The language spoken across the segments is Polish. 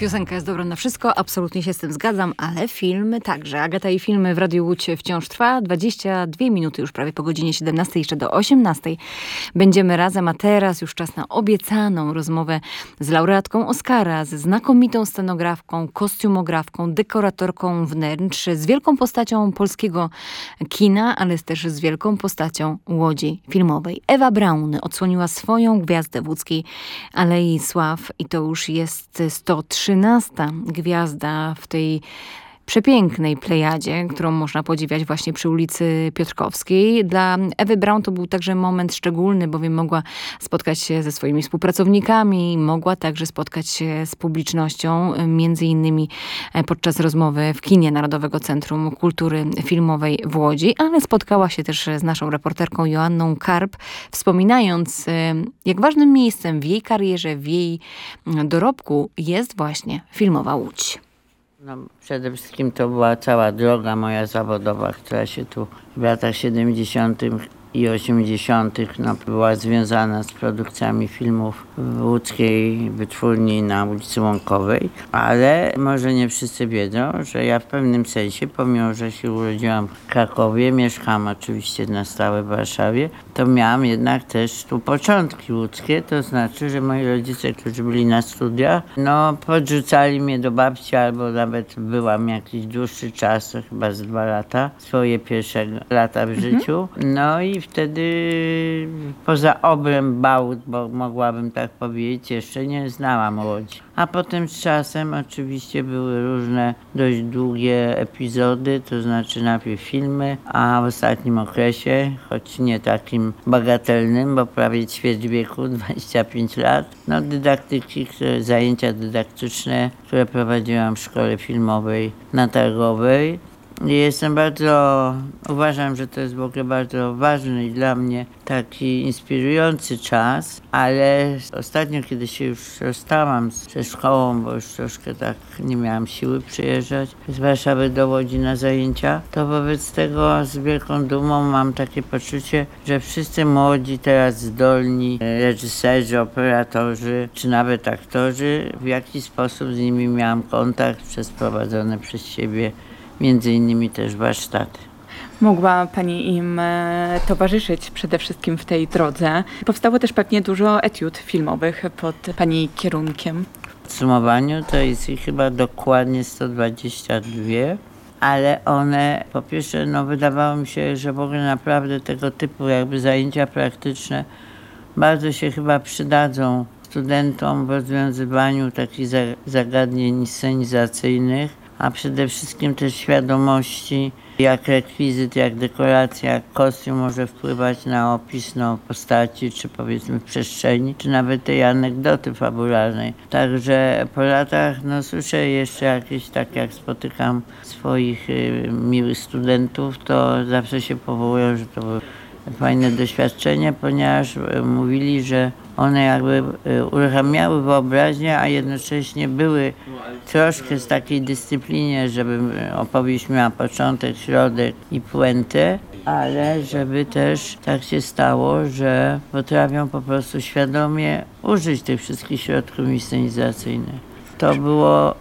Piosenka jest dobra na wszystko, absolutnie się z tym zgadzam, ale filmy także. Agata i filmy w Radiu Łódź wciąż trwa. 22 minuty już prawie po godzinie 17, jeszcze do 18 będziemy razem, a teraz już czas na obiecaną rozmowę z laureatką Oscara, ze znakomitą scenografką, kostiumografką, dekoratorką wnętrz, z wielką postacią polskiego kina, ale też z wielką postacią Łodzi filmowej. Ewa Braun odsłoniła swoją gwiazdę w łódzkiej Alei Sław i to już jest 113. Gwiazda w tej przepięknej plejadzie, którą można podziwiać właśnie przy ulicy Piotrkowskiej. Dla Ewy Braun to był także moment szczególny, bowiem mogła spotkać się ze swoimi współpracownikami, mogła także spotkać się z publicznością, między innymi podczas rozmowy w kinie Narodowego Centrum Kultury Filmowej w Łodzi, ale spotkała się też z naszą reporterką Joanną Karp, wspominając, jak ważnym miejscem w jej karierze, w jej dorobku jest właśnie filmowa Łódź. No, przede wszystkim to była cała droga moja zawodowa, która się tu w latach 70. i 80. była związana z produkcjami filmów w łódzkiej wytwórni na ulicy Łąkowej, ale może nie wszyscy wiedzą, że ja w pewnym sensie, pomimo że się urodziłam w Krakowie, mieszkam oczywiście na stałe w Warszawie, to miałam jednak też tu początki łódzkie, to znaczy, że moi rodzice, którzy byli na studiach, podrzucali mnie do babci, albo nawet byłam jakiś dłuższy czas, to chyba z 2 lata, swoje pierwsze lata w życiu. No i wtedy poza obręb Bałt, bo mogłabym tak powiedzieć, jeszcze nie znałam Łodzi. A potem z czasem oczywiście były różne dość długie epizody, to znaczy najpierw filmy, a w ostatnim okresie, choć nie takim bagatelnym, bo prawie ćwierć wieku, 25 lat, dydaktyki, zajęcia dydaktyczne, które prowadziłam w szkole filmowej na Targowej. Uważam, że to jest w ogóle bardzo ważny i dla mnie taki inspirujący czas, ale ostatnio, kiedy się już rozstałam ze szkołą, bo już troszkę tak nie miałam siły przyjeżdżać z Warszawy do Łodzi na zajęcia, to wobec tego z wielką dumą mam takie poczucie, że wszyscy młodzi, teraz zdolni reżyserzy, operatorzy, czy nawet aktorzy, w jakiś sposób z nimi miałam kontakt przez prowadzone przez siebie między innymi też warsztaty. Mogła Pani im towarzyszyć przede wszystkim w tej drodze. Powstało też pewnie dużo etiud filmowych pod Pani kierunkiem. W podsumowaniu to jest ich chyba dokładnie 122, ale one po pierwsze wydawało mi się, że w ogóle naprawdę tego typu jakby zajęcia praktyczne bardzo się chyba przydadzą studentom w rozwiązywaniu takich zagadnień scenizacyjnych, a przede wszystkim też świadomości, jak rekwizyt, jak dekoracja, jak kostium może wpływać na opis postaci, czy powiedzmy przestrzeni, czy nawet tej anegdoty fabularnej. Także po latach słyszę jeszcze jakieś, tak jak spotykam swoich miłych studentów, to zawsze się powołują, że to były fajne doświadczenie, ponieważ mówili, że one jakby uruchamiały wyobraźnię, a jednocześnie były troszkę z takiej dyscyplinie, żeby opowieść miała początek, środek i puentę, ale żeby też tak się stało, że potrafią po prostu świadomie użyć tych wszystkich środków inscenizacyjnych. To było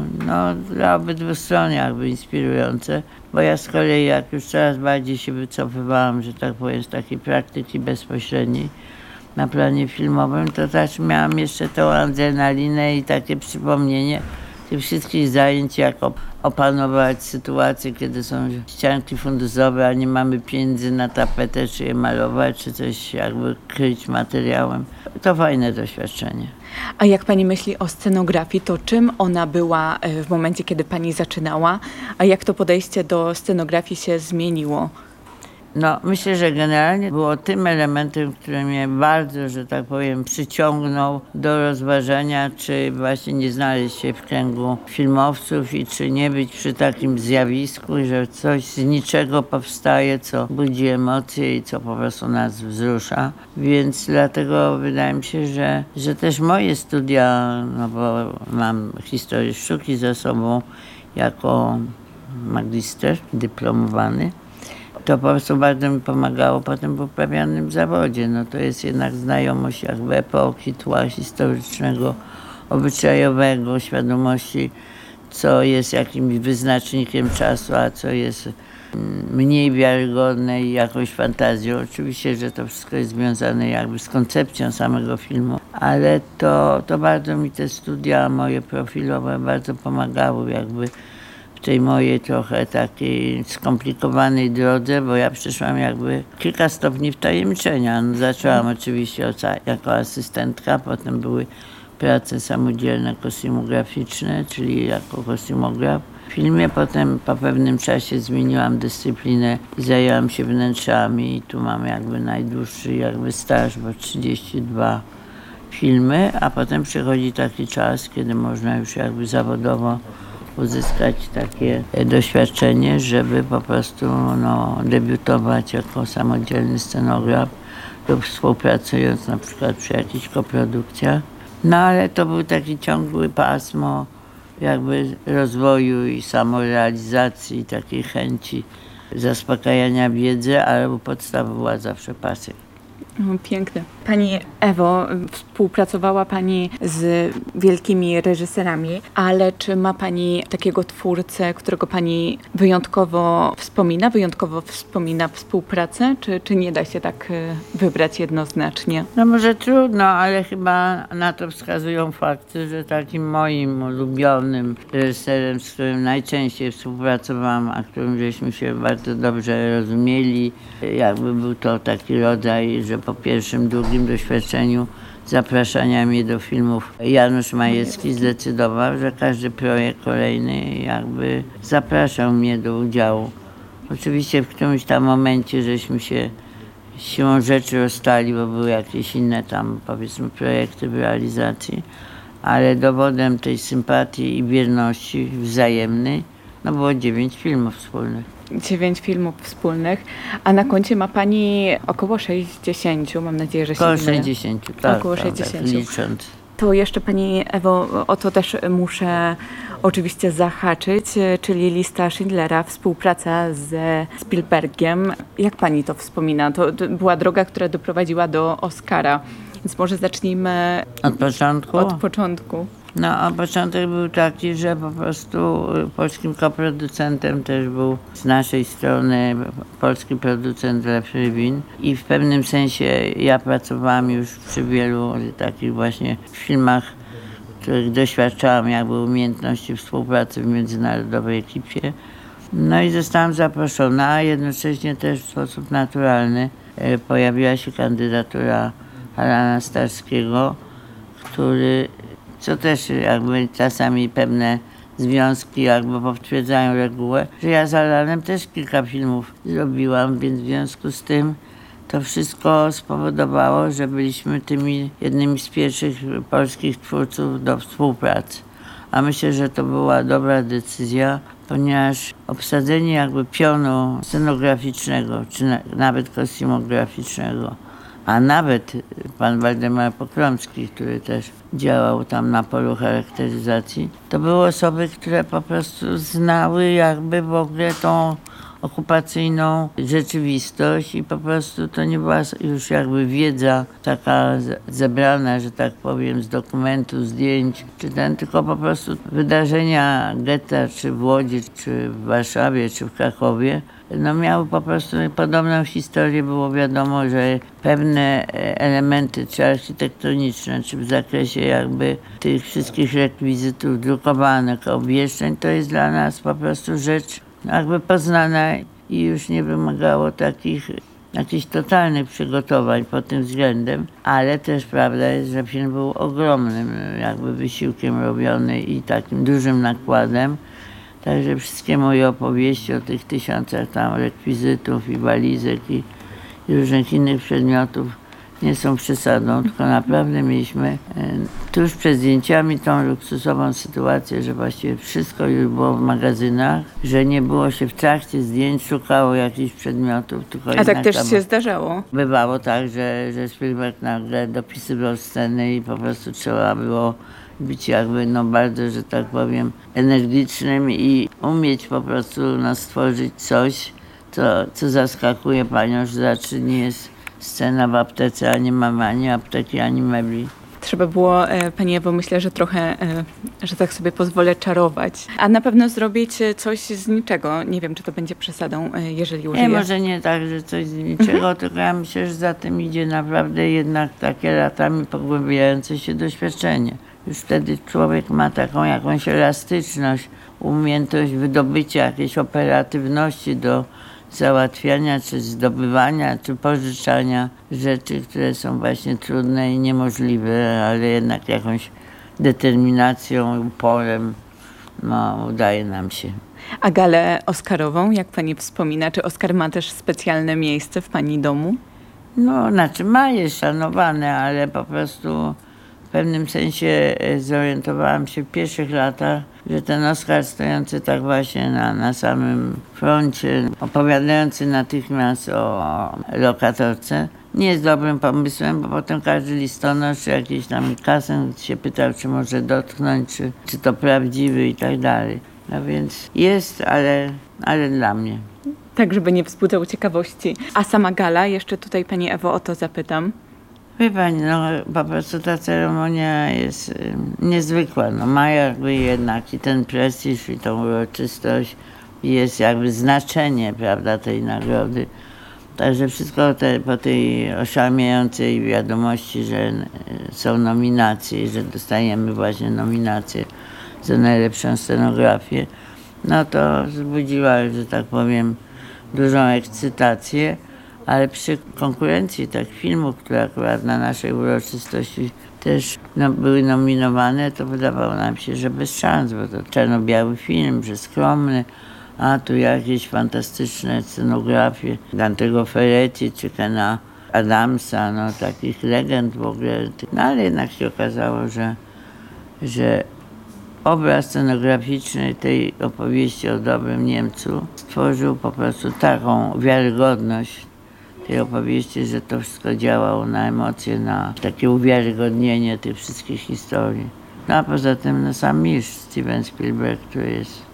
dla obydwu stron jakby inspirujące, bo ja z kolei jak już coraz bardziej się wycofywałam, że tak powiem, z takiej praktyki bezpośredniej na planie filmowym, to też miałam jeszcze tą adrenalinę i takie przypomnienie tych wszystkich zajęć, jak opanować sytuację, kiedy są ścianki fundusowe, a nie mamy pieniędzy na tapetę, czy je malować, czy coś jakby kryć materiałem. To fajne doświadczenie. A jak Pani myśli o scenografii, to czym ona była w momencie, kiedy Pani zaczynała, a jak to podejście do scenografii się zmieniło? Myślę, że generalnie było tym elementem, który mnie bardzo, że tak powiem, przyciągnął do rozważania, czy właśnie nie znaleźć się w kręgu filmowców i czy nie być przy takim zjawisku, że coś z niczego powstaje, co budzi emocje i co po prostu nas wzrusza. Więc dlatego wydaje mi się, że też moje studia, bo mam historię sztuki za sobą jako magister dyplomowany, to po prostu bardzo mi pomagało potem w uprawianym zawodzie. To jest jednak znajomość jakby epoki, tła historycznego, obyczajowego, świadomości, co jest jakimś wyznacznikiem czasu, a co jest mniej wiarygodne i jakąś fantazją. Oczywiście, że to wszystko jest związane jakby z koncepcją samego filmu, ale to bardzo mi te studia moje profilowe bardzo pomagały jakby w tej mojej trochę takiej skomplikowanej drodze, bo ja przeszłam jakby kilka stopni wtajemniczenia. No, zaczęłam oczywiście jako asystentka, potem były prace samodzielne kostiumograficzne, czyli jako kostiumograf w filmie. Potem po pewnym czasie zmieniłam dyscyplinę i zajęłam się wnętrzami i tu mam jakby najdłuższy jakby staż, bo 32 filmy, a potem przychodzi taki czas, kiedy można już jakby zawodowo uzyskać takie doświadczenie, żeby po prostu debiutować jako samodzielny scenograf lub współpracując na przykład przy jakichś koprodukcjach. No ale to był taki ciągły pasmo jakby rozwoju i samorealizacji, takiej chęci zaspokajania wiedzy, ale podstawą była zawsze pasja. Piękne. Pani Ewo, współpracowała Pani z wielkimi reżyserami, ale czy ma Pani takiego twórcę, którego Pani wyjątkowo wspomina współpracę, czy nie da się tak wybrać jednoznacznie? No może trudno, ale chyba na to wskazują fakty, że takim moim ulubionym reżyserem, z którym najczęściej współpracowałam, a którym żeśmy się bardzo dobrze rozumieli, jakby był to taki rodzaj, że po pierwszym, drugim doświadczeniu zapraszania mnie do filmów Janusz Majewski zdecydował, że każdy projekt kolejny jakby zapraszał mnie do udziału. Oczywiście w którymś tam momencie żeśmy się siłą rzeczy rozstali, bo były jakieś inne tam powiedzmy projekty w realizacji, ale dowodem tej sympatii i wierności wzajemnej było 9 filmów wspólnych. 9 filmów wspólnych, a na koncie ma Pani około 60, mam nadzieję, że się Około nie mylę. 60, tak. Około tak, 60. Tak, licząc. To jeszcze Pani Ewo, o to też muszę oczywiście zahaczyć, czyli lista Schindlera, współpraca ze Spielbergiem. Jak Pani to wspomina? To była droga, która doprowadziła do Oscara, więc może zacznijmy Od początku? od początku. No, a początek był taki, że po prostu polskim koproducentem też był z naszej strony polski producent Lew Rybin i w pewnym sensie ja pracowałam już przy wielu takich właśnie filmach, w których doświadczałam jakby umiejętności współpracy w międzynarodowej ekipie. No i zostałam zaproszona, a jednocześnie też w sposób naturalny pojawiła się kandydatura Alana Starskiego, który co też jakby czasami pewne związki jakby potwierdzają regułę, że ja z Alanem też kilka filmów zrobiłam, więc w związku z tym to wszystko spowodowało, że byliśmy tymi jednymi z pierwszych polskich twórców do współpracy. A myślę, że to była dobra decyzja, ponieważ obsadzenie jakby pionu scenograficznego, czy nawet kostiumograficznego, a nawet pan Waldemar Pokromski, który też działał tam na polu charakteryzacji, to były osoby, które po prostu znały jakby w ogóle tą okupacyjną rzeczywistość i po prostu to nie była już jakby wiedza taka zebrana, że tak powiem, z dokumentów, zdjęć, tylko po prostu wydarzenia getta, czy w Łodzi, czy w Warszawie, czy w Krakowie, miały po prostu podobną historię. Było wiadomo, że pewne elementy, czy architektoniczne, czy w zakresie jakby tych wszystkich rekwizytów drukowanych, obwieszczeń, to jest dla nas po prostu rzecz jakby poznana i już nie wymagało takich jakichś totalnych przygotowań pod tym względem, ale też prawda jest, że film był ogromnym jakby wysiłkiem robiony i takim dużym nakładem. Także wszystkie moje opowieści o tych tysiącach tam rekwizytów i walizek i różnych innych przedmiotów nie są przesadą, tylko naprawdę mieliśmy tuż przed zdjęciami tą luksusową sytuację, że właściwie wszystko już było w magazynach, że nie było się w trakcie zdjęć, szukało jakichś przedmiotów. Tylko A tak też się zdarzało? Bywało tak, że Spielberg nagle dopisywał sceny i po prostu trzeba było być jakby bardzo, że tak powiem, energicznym i umieć po prostu stworzyć coś, co zaskakuje panią, że nie jest scena w aptece, a nie mamy ani apteki, ani mebli. Trzeba było, Pani Ewo, myślę, że trochę, że tak sobie pozwolę, czarować. A na pewno zrobić coś z niczego. Nie wiem, czy to będzie przesadą, jeżeli użyję. Nie, może nie tak, że coś z niczego, tylko ja myślę, że za tym idzie naprawdę jednak takie latami pogłębiające się doświadczenie. Już wtedy człowiek ma taką jakąś elastyczność, umiejętność wydobycia jakiejś operatywności do załatwiania, czy zdobywania, czy pożyczania rzeczy, które są właśnie trudne i niemożliwe, ale jednak jakąś determinacją, uporem udaje nam się. A galę Oscarową, jak Pani wspomina, czy Oscar ma też specjalne miejsce w Pani domu? No, znaczy ma je szanowane, ale po prostu w pewnym sensie zorientowałam się w pierwszych latach, że ten Oskar stojący tak właśnie na samym froncie, opowiadający natychmiast o lokatorce, nie jest dobrym pomysłem, bo potem każdy listonosz czy jakiś tam kasent się pytał, czy może dotknąć, czy to prawdziwy i tak dalej. No więc jest, ale dla mnie. Tak, żeby nie wzbudzał ciekawości. A sama gala, jeszcze tutaj Pani Ewo o to zapytam. Wie Pani, no po prostu ta ceremonia jest niezwykła. No, ma jakby jednak i ten prestiż, i tą uroczystość, i jest jakby znaczenie, prawda, tej nagrody. Także wszystko po tej oszałamiającej wiadomości, że są nominacje i że dostajemy właśnie nominację za najlepszą scenografię, no to wzbudziła, że tak powiem, dużą ekscytację. Ale przy konkurencji tak filmów, które akurat na naszej uroczystości też były nominowane, to wydawało nam się, że bez szans, bo to czarno-biały film, że skromny, a tu jakieś fantastyczne scenografie Dantego Ferretti czy Kena Adamsa, no takich legend w ogóle. No ale jednak się okazało, że obraz scenograficzny tej opowieści o dobrym Niemcu stworzył po prostu taką wiarygodność tej opowieści, że to wszystko działało na emocje, na takie uwiarygodnienie tych wszystkich historii. No a poza tym sam mistrz Steven Spielberg, który jest